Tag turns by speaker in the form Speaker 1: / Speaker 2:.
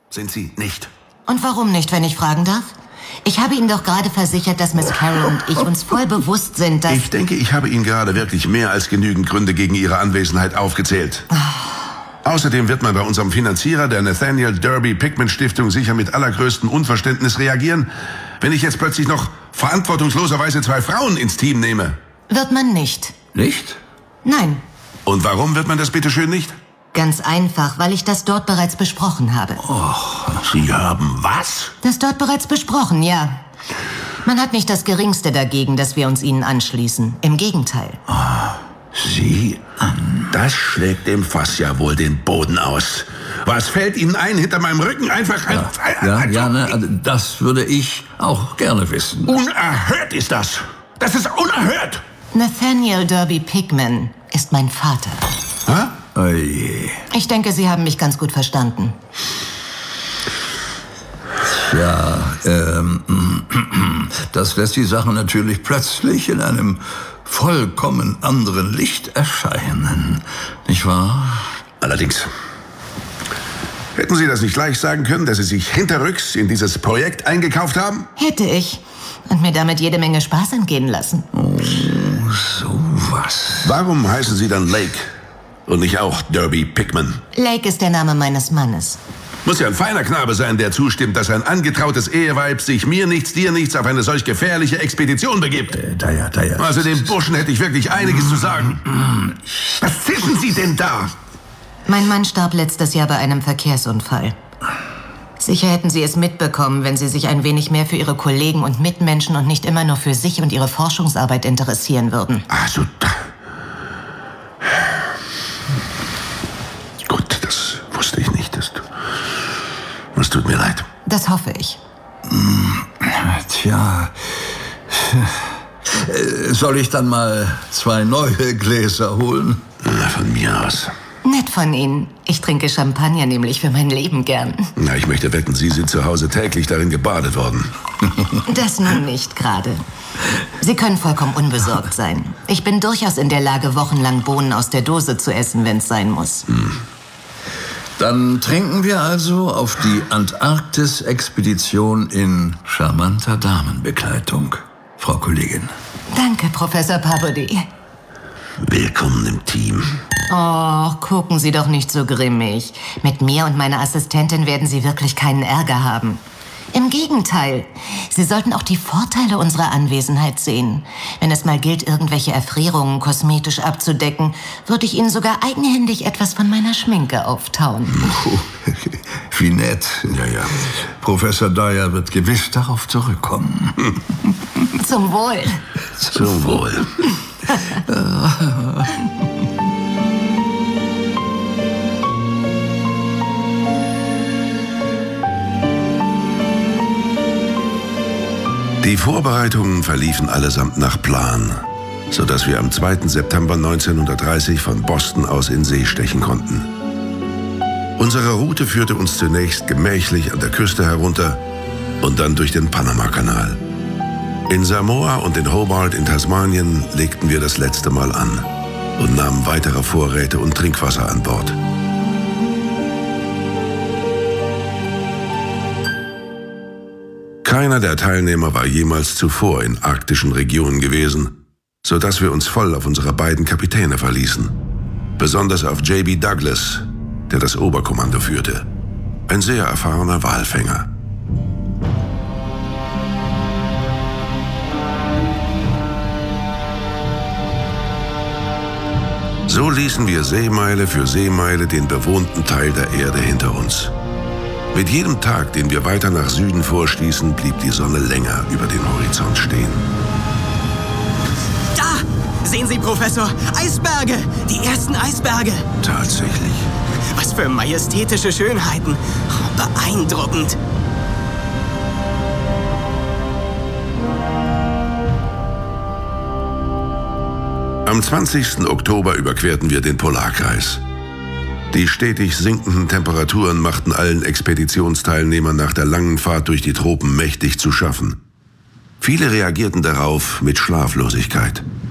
Speaker 1: Sind Sie nicht.
Speaker 2: Und warum nicht, wenn ich fragen darf? Ich habe Ihnen doch gerade versichert, dass Miss Carroll und ich uns voll bewusst sind, dass...
Speaker 1: Ich denke, ich habe Ihnen gerade wirklich mehr als genügend Gründe gegen Ihre Anwesenheit aufgezählt. Außerdem wird man bei unserem Finanzierer, der Nathaniel Derby Pickman Stiftung, sicher mit allergrößtem Unverständnis reagieren, wenn ich jetzt plötzlich noch verantwortungsloserweise 2 Frauen ins Team nehme.
Speaker 2: Wird man nicht.
Speaker 1: Nicht?
Speaker 2: Nein.
Speaker 1: Und warum wird man das bitteschön nicht?
Speaker 2: Ganz einfach, weil ich das dort bereits besprochen habe.
Speaker 1: Oh, Sie haben was?
Speaker 2: Das dort bereits besprochen, ja. Man hat nicht das Geringste dagegen, dass wir uns ihnen anschließen. Im Gegenteil.
Speaker 1: Sie an. Das schlägt dem Fass ja wohl den Boden aus. Was fällt Ihnen ein, hinter meinem Rücken einfach...
Speaker 3: Das würde ich auch gerne wissen.
Speaker 1: Unerhört ist das. Das ist unerhört.
Speaker 2: Nathaniel Derby Pickman ist mein Vater.
Speaker 1: Hä?
Speaker 3: Oje.
Speaker 2: Ich denke, Sie haben mich ganz gut verstanden.
Speaker 3: Ja, das lässt die Sache natürlich plötzlich in einem vollkommen anderen Licht erscheinen. Nicht wahr?
Speaker 1: Allerdings. Hätten Sie das nicht gleich sagen können, dass Sie sich hinterrücks in dieses Projekt eingekauft haben?
Speaker 2: Hätte ich. Und mir damit jede Menge Spaß entgehen lassen.
Speaker 3: Oh, sowas.
Speaker 1: Warum heißen Sie dann Lake und nicht auch Derby Pickman?
Speaker 2: Lake ist der Name meines Mannes.
Speaker 1: Muss ja ein feiner Knabe sein, der zustimmt, dass ein angetrautes Eheweib sich mir nichts, dir nichts auf eine solch gefährliche Expedition begibt.
Speaker 3: Daya.
Speaker 1: Also dem Burschen hätte ich wirklich einiges zu sagen. Was zippen Sie denn da?
Speaker 2: Mein Mann starb letztes Jahr bei einem Verkehrsunfall. Sicher hätten Sie es mitbekommen, wenn Sie sich ein wenig mehr für Ihre Kollegen und Mitmenschen und nicht immer nur für sich und Ihre Forschungsarbeit interessieren würden.
Speaker 1: Also, gut, das wusste ich nicht. Es tut mir leid.
Speaker 2: Das hoffe ich.
Speaker 3: Tja, soll ich dann mal 2 neue Gläser holen?
Speaker 1: Na, von mir aus.
Speaker 2: Nett von Ihnen. Ich trinke Champagner nämlich für mein Leben gern.
Speaker 1: Na, ich möchte wetten, Sie sind zu Hause täglich darin gebadet worden.
Speaker 2: Das nun nicht gerade. Sie können vollkommen unbesorgt sein. Ich bin durchaus in der Lage, wochenlang Bohnen aus der Dose zu essen, wenn es sein muss.
Speaker 3: Dann trinken wir also auf die Antarktis-Expedition in charmanter Damenbegleitung, Frau Kollegin.
Speaker 2: Danke, Professor Pabodie.
Speaker 1: Willkommen im Team.
Speaker 2: Oh, gucken Sie doch nicht so grimmig. Mit mir und meiner Assistentin werden Sie wirklich keinen Ärger haben. Im Gegenteil. Sie sollten auch die Vorteile unserer Anwesenheit sehen. Wenn es mal gilt, irgendwelche Erfrierungen kosmetisch abzudecken, würde ich Ihnen sogar eigenhändig etwas von meiner Schminke auftauen.
Speaker 3: Oh, wie nett.
Speaker 1: Ja.
Speaker 3: Professor Dyer wird gewiss darauf zurückkommen.
Speaker 2: Zum Wohl.
Speaker 1: Zum Wohl. Die Vorbereitungen verliefen allesamt nach Plan, sodass wir am 2. September 1930 von Boston aus in See stechen konnten. Unsere Route führte uns zunächst gemächlich an der Küste herunter und dann durch den Panamakanal. In Samoa und in Hobart in Tasmanien legten wir das letzte Mal an und nahmen weitere Vorräte und Trinkwasser an Bord. Keiner der Teilnehmer war jemals zuvor in arktischen Regionen gewesen, sodass wir uns voll auf unsere beiden Kapitäne verließen. Besonders auf J.B. Douglas, der das Oberkommando führte. Ein sehr erfahrener Walfänger. So ließen wir Seemeile für Seemeile den bewohnten Teil der Erde hinter uns. Mit jedem Tag, den wir weiter nach Süden vorstießen, blieb die Sonne länger über den Horizont stehen.
Speaker 4: Da! Sehen Sie, Professor, Eisberge! Die ersten Eisberge!
Speaker 1: Tatsächlich.
Speaker 4: Was für majestätische Schönheiten! Beeindruckend!
Speaker 1: Am 20. Oktober überquerten wir den Polarkreis. Die stetig sinkenden Temperaturen machten allen Expeditionsteilnehmern nach der langen Fahrt durch die Tropen mächtig zu schaffen. Viele reagierten darauf mit Schlaflosigkeit.